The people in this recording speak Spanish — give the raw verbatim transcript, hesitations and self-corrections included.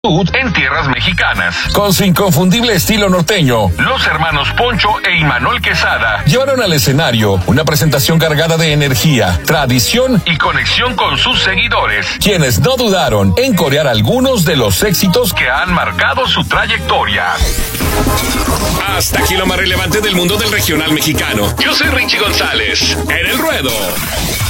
en tierras mexicanas. Con su inconfundible estilo norteño, los hermanos Poncho e Imanol Quesada llevaron al escenario una presentación cargada de energía, tradición y conexión con sus seguidores, quienes no dudaron en corear algunos de los éxitos que han marcado su trayectoria. Hasta aquí lo más relevante del mundo del regional mexicano. Yo soy Richie González, en El Ruedo.